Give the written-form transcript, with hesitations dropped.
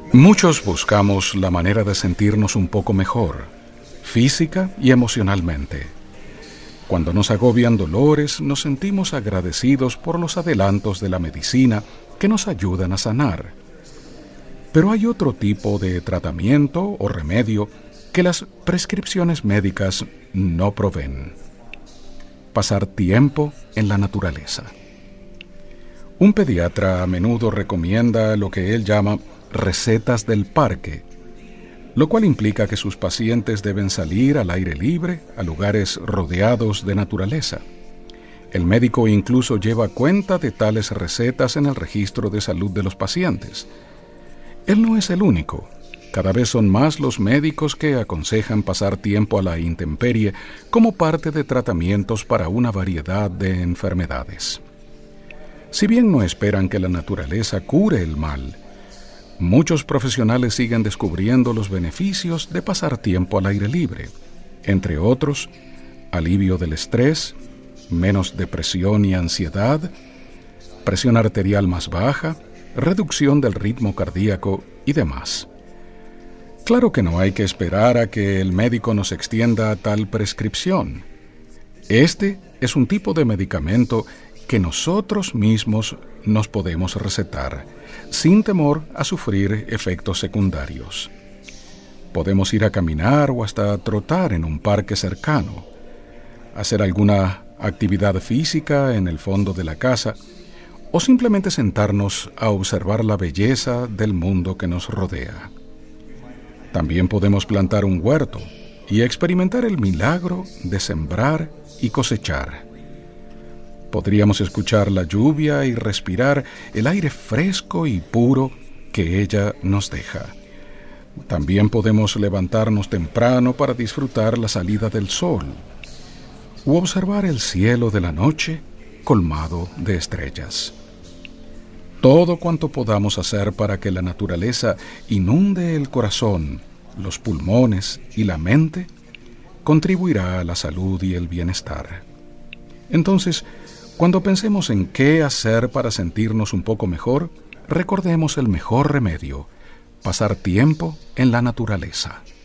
Muchos buscamos la manera de sentirnos un poco mejor, física y emocionalmente. Cuando nos agobian dolores, nos sentimos agradecidos por los adelantos de la medicina que nos ayudan a sanar. Pero hay otro tipo de tratamiento o remedio que las prescripciones médicas no proveen: pasar tiempo en la naturaleza. Un pediatra a menudo recomienda lo que él llama recetas del parque, lo cual implica que sus pacientes deben salir al aire libre, a lugares rodeados de naturaleza. El médico incluso lleva cuenta de tales recetas en el registro de salud de los pacientes. Él no es el único. Cada vez son más los médicos que aconsejan pasar tiempo a la intemperie como parte de tratamientos para una variedad de enfermedades. Si bien no esperan que la naturaleza cure el mal, muchos profesionales siguen descubriendo los beneficios de pasar tiempo al aire libre, entre otros, alivio del estrés, menos depresión y ansiedad, presión arterial más baja, reducción del ritmo cardíaco y demás. Claro que no hay que esperar a que el médico nos extienda tal prescripción. Este es un tipo de medicamento que nosotros mismos nos podemos recetar, sin temor a sufrir efectos secundarios. Podemos ir a caminar o hasta trotar en un parque cercano, hacer alguna actividad física en el fondo de la casa, o simplemente sentarnos a observar la belleza del mundo que nos rodea. También podemos plantar un huerto y experimentar el milagro de sembrar y cosechar. Podríamos escuchar la lluvia y respirar el aire fresco y puro que ella nos deja. También podemos levantarnos temprano para disfrutar la salida del sol, u observar el cielo de la noche colmado de estrellas. Todo cuanto podamos hacer para que la naturaleza inunde el corazón, los pulmones y la mente, contribuirá a la salud y el bienestar. Entonces, cuando pensemos en qué hacer para sentirnos un poco mejor, recordemos el mejor remedio: pasar tiempo en la naturaleza.